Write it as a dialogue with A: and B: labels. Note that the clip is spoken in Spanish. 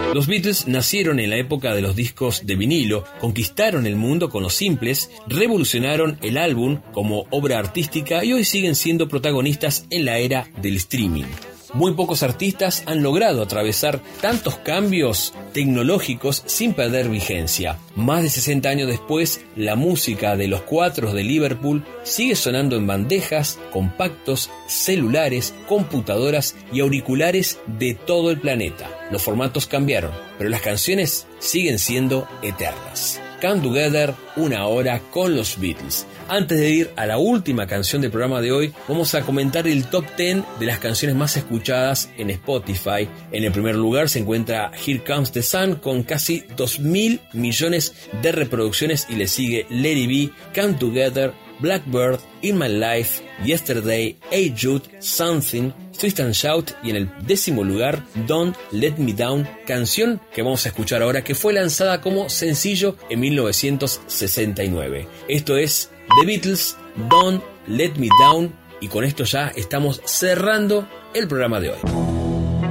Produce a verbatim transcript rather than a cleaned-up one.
A: Los Beatles nacieron en la época de los discos de vinilo, conquistaron el mundo con los simples, revolucionaron el álbum como obra artística y hoy siguen siendo protagonistas en la era del streaming. Muy pocos artistas han logrado atravesar tantos cambios tecnológicos sin perder vigencia. Más de sesenta años después, la música de los Cuatros de Liverpool sigue sonando en bandejas, compactos, celulares, computadoras y auriculares de todo el planeta. Los formatos cambiaron, pero las canciones siguen siendo eternas. Come Together, una hora con los Beatles. Antes de ir a la última canción del programa de hoy, vamos a comentar el top diez de las canciones más escuchadas en Spotify. En el primer lugar se encuentra Here Comes the Sun con casi dos mil millones de reproducciones y le sigue Let It Be, Come Together, Blackbird, In My Life, Yesterday, Hey Jude, Something, Twist and Shout y en el décimo lugar Don't Let Me Down, canción que vamos a escuchar ahora que fue lanzada como sencillo en mil novecientos sesenta y nueve. Esto es The Beatles, Don't Let Me Down, y con esto ya estamos cerrando el programa de hoy.